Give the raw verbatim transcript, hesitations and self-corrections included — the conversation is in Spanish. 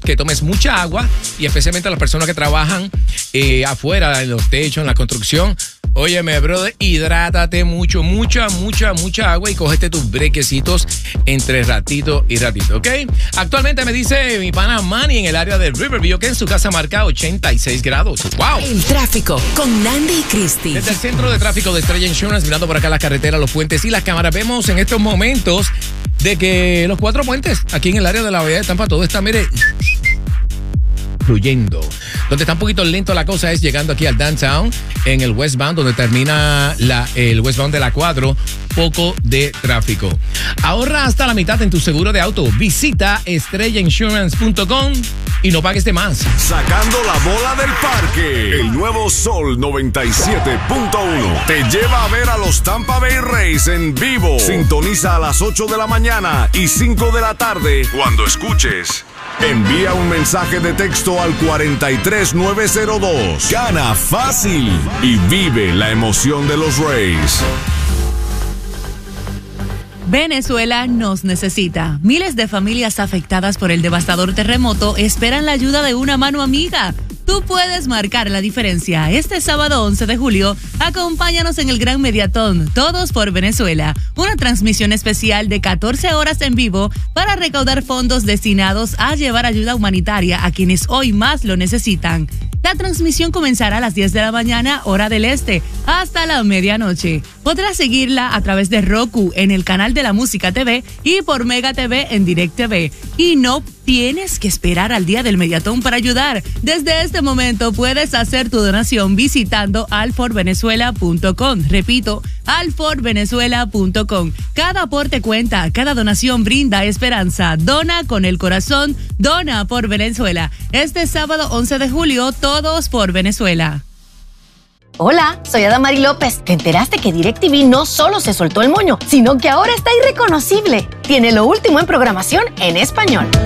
que tomes mucha agua y especialmente a las personas que trabajan eh, afuera, en los techos, en la construcción. Óyeme, brother, hidrátate mucho, mucha, mucha, mucha agua y cógete tus brequecitos entre ratito y ratito, ¿ok? Actualmente me dice mi pana Manny en el área de Riverview que en su casa marca ochenta y seis grados. ¡Wow! El tráfico con Nandi y Christy. Desde el centro de tráfico de Estrella Insurance, mirando por acá las carreteras, los puentes y las cámaras, vemos en estos momentos de que los cuatro puentes aquí en el área de la Bahía de Tampa, todo está, mire, fluyendo. Donde está un poquito lento la cosa es llegando aquí al downtown, en el westbound, donde termina la, el westbound de la cuatro, poco de tráfico. Ahorra hasta la mitad en tu seguro de auto. Visita estrella insurance punto com y no pagues de más. Sacando la bola del parque. El nuevo Sol noventa y siete punto uno te lleva a ver a los Tampa Bay Rays en vivo. Sintoniza a las ocho de la mañana y cinco de la tarde cuando escuches. Envía un mensaje de texto al cuarenta y tres nueve cero dos. Gana fácil y vive la emoción de los Rays. Venezuela nos necesita. Miles de familias afectadas por el devastador terremoto esperan la ayuda de una mano amiga. Tú puedes marcar la diferencia. Este sábado once de julio, acompáñanos en el Gran Mediatón, Todos por Venezuela, una transmisión especial de catorce horas en vivo para recaudar fondos destinados a llevar ayuda humanitaria a quienes hoy más lo necesitan. La transmisión comenzará a las diez de la mañana, hora del este, hasta la medianoche. Podrás seguirla a través de Roku en el canal de la Música T V y por Mega T V en Direct T V. Y no tienes que esperar al día del Mediatón para ayudar. Desde este momento puedes hacer tu donación visitando all for venezuela punto com. Repito, all for venezuela punto com. Cada aporte cuenta, cada donación brinda esperanza. Dona con el corazón, dona por Venezuela. Este sábado once de julio, Todos por Venezuela. Hola, soy Adamari López. ¿Te enteraste que DirecTV no solo se soltó el moño, sino que ahora está irreconocible? Tiene lo último en programación en español.